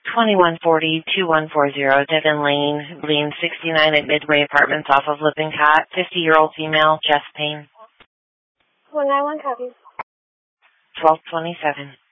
2140-2140 Devon Lane, Lane 69 at Midway Apartments off of Lippincott. 50-year-old female, chest pain. 191 copies. 1227.